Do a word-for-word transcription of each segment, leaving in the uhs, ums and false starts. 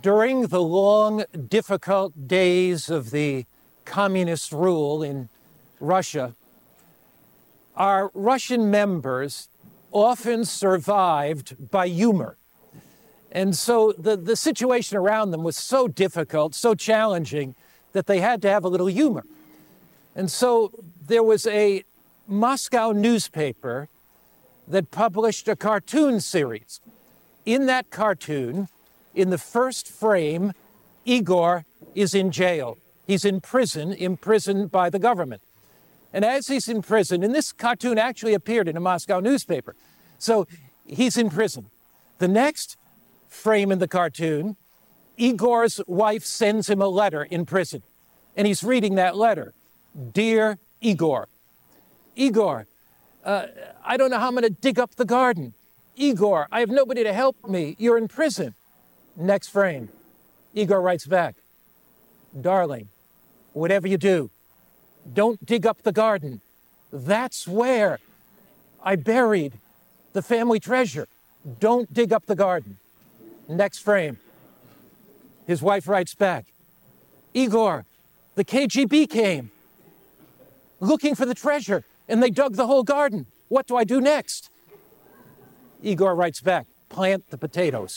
During the long, difficult days of the communist rule in Russia, our Russian members often survived by humor. And so the, the situation around them was so difficult, so challenging, that they had to have a little humor. And so there was a Moscow newspaper that published a cartoon series. In that cartoon, in the first frame, Igor is in jail. He's in prison, imprisoned by the government. And as he's in prison, and this cartoon actually appeared in a Moscow newspaper, so he's in prison. The next frame in the cartoon, Igor's wife sends him a letter in prison, and he's reading that letter. Dear Igor, Igor, uh, I don't know how I'm going to dig up the garden. Igor, I have nobody to help me. You're in prison. Next frame, Igor writes back, darling, whatever you do, don't dig up the garden. That's where I buried the family treasure. Don't dig up the garden. Next frame, his wife writes back, Igor, the K G B came looking for the treasure and they dug the whole garden. What do I do next? Igor writes back, plant the potatoes.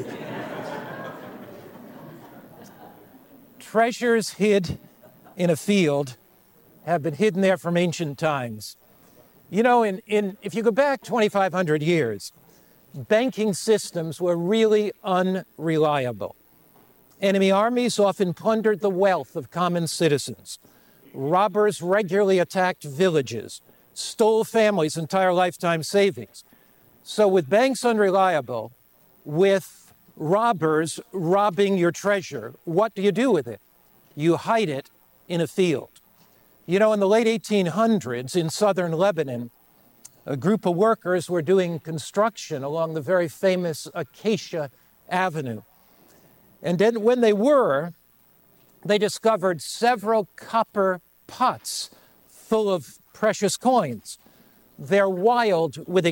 Treasures hid in a field have been hidden there from ancient times. You know, in, in, if you go back twenty-five hundred years, banking systems were really unreliable. Enemy armies often plundered the wealth of common citizens. Robbers regularly attacked villages, stole families' entire lifetime savings. So with banks unreliable, with robbers robbing your treasure, what do you do with it? You hide it in a field. You know, in the late eighteen hundreds in southern Lebanon, a group of workers were doing construction along the very famous Acacia Avenue. And then when they were, they discovered several copper pots full of precious coins. They're wild with